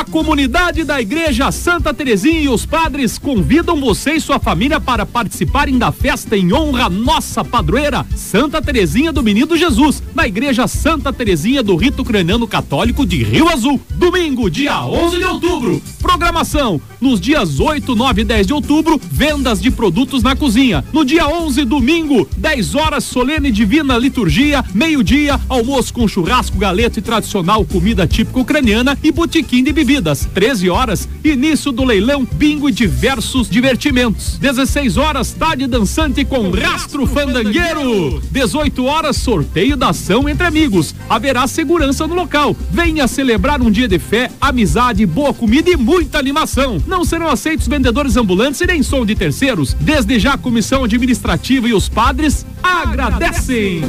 A comunidade da Igreja Santa Terezinha e os padres convidam você e sua família para participarem da festa em honra à nossa padroeira, Santa Terezinha do Menino Jesus, na Igreja Santa Terezinha do Rito Ucraniano Católico de Rio Azul. Domingo, dia 11 de outubro. Programação: nos dias 8, 9 e 10 de outubro, vendas de produtos na cozinha. No dia 11, domingo, 10 horas, solene divina liturgia, meio-dia, almoço com churrasco, galeto e tradicional comida típica ucraniana e botequim de bebidas. 13 horas, início do leilão, bingo e diversos divertimentos. 16 horas, tarde dançante com rastro fandangueiro. 18 horas, sorteio da ação entre amigos. Haverá segurança no local. Venha celebrar um dia de fé, amizade, boa comida e muita animação. Não serão aceitos vendedores ambulantes e nem som de terceiros. Desde já a comissão administrativa e os padres agradecem.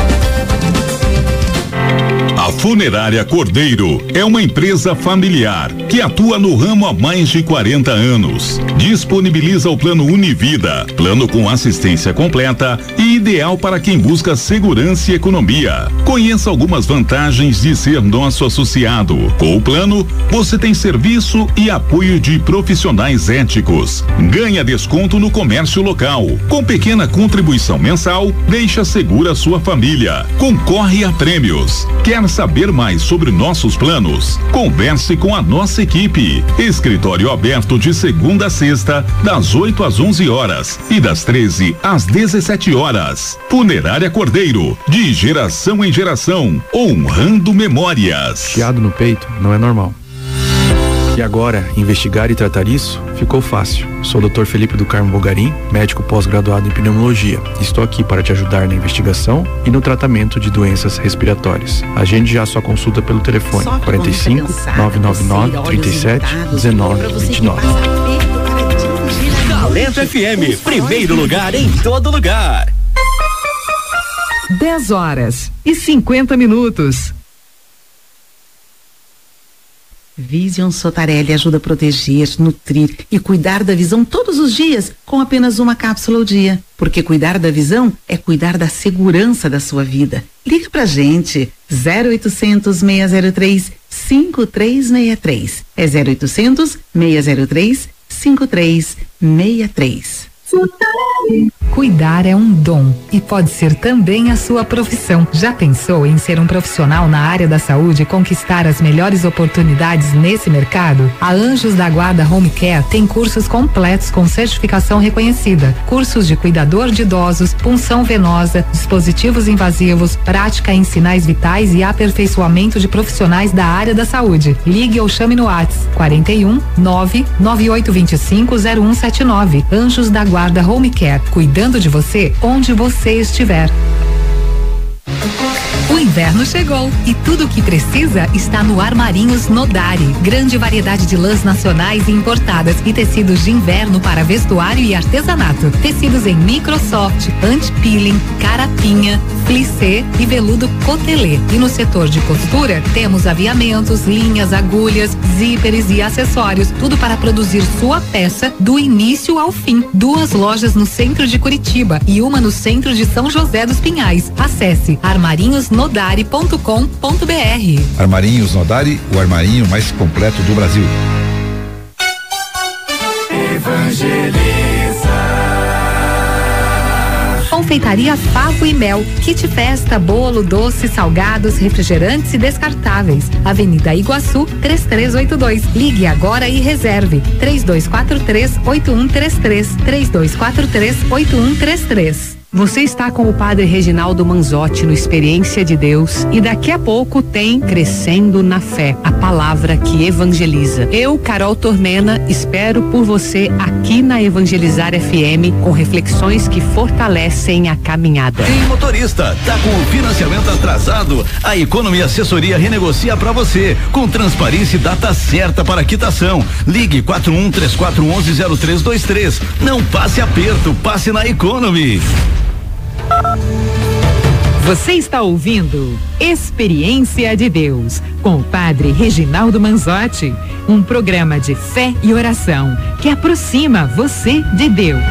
A Funerária Cordeiro é uma empresa familiar que atua no ramo há mais de 40 anos. Disponibiliza o plano Univida, plano com assistência completa e ideal para quem busca segurança e economia. Conheça algumas vantagens de ser nosso associado. Com o plano, você tem serviço e apoio de profissionais éticos. Ganha desconto no comércio local. Com pequena contribuição mensal, deixa segura sua família. Concorre a prêmios. Quer saber mais sobre nossos planos? Converse com a nossa equipe. Escritório aberto de segunda a sexta, das 8 às 11 horas e das 13 às 17 horas. Funerária Cordeiro, de geração em geração, honrando memórias. Chiado no peito não é normal. E agora, investigar e tratar isso ficou fácil. Sou o Dr. Felipe do Carmo Bogarim, médico pós-graduado em pneumologia. Estou aqui para te ajudar na investigação e no tratamento de doenças respiratórias. Agende já sua consulta pelo telefone 45 999 37 19 29. Talento FM, primeiro lugar em todo lugar. 10 horas e 50 minutos. Vision Sotarelli ajuda a proteger, nutrir e cuidar da visão todos os dias com apenas uma cápsula ao dia. Porque cuidar da visão é cuidar da segurança da sua vida. Liga pra gente, 0800 603 5363. É 0800 603 5363. Cuidar é um dom e pode ser também a sua profissão. Já pensou em ser um profissional na área da saúde e conquistar as melhores oportunidades nesse mercado? A Anjos da Guarda Home Care tem cursos completos com certificação reconhecida. Cursos de cuidador de idosos, punção venosa, dispositivos invasivos, prática em sinais vitais e aperfeiçoamento de profissionais da área da saúde. Ligue ou chame no WhatsApp 41 99825 0179. Anjos da Guarda Home Care, cuidando de você onde você estiver. O inverno chegou e tudo o que precisa está no Armarinhos Nodari. Grande variedade de lãs nacionais e importadas e tecidos de inverno para vestuário e artesanato. Tecidos em microsoft, anti-peeling, carapinha, plissé e veludo cotelê. E no setor de costura temos aviamentos, linhas, agulhas, zíperes e acessórios. Tudo para produzir sua peça do início ao fim. 2 lojas no centro de Curitiba e uma no centro de São José dos Pinhais. Acesse armarinhosnodari.com.br. Armarinhos Nodari, o armarinho mais completo do Brasil. Confeitaria Favo e Mel, kit festa, bolo, doce, salgados, refrigerantes e descartáveis. Avenida Iguaçu, 3382. Ligue agora e reserve. 3243-8133. 3243-8133. Você está com o Padre Reginaldo Manzotti no Experiência de Deus e daqui a pouco tem Crescendo na Fé, a palavra que evangeliza. Eu, Carol Tormena, espero por você aqui na Evangelizar FM com reflexões que fortalecem a caminhada. Ei, motorista, tá com o financiamento atrasado? A Economia Assessoria renegocia pra você, com transparência e data certa para quitação. Ligue 4134110323. Não passe aperto, passe na Economy. Você está ouvindo Experiência de Deus com o Padre Reginaldo Manzotti, um programa de fé e oração que aproxima você de Deus.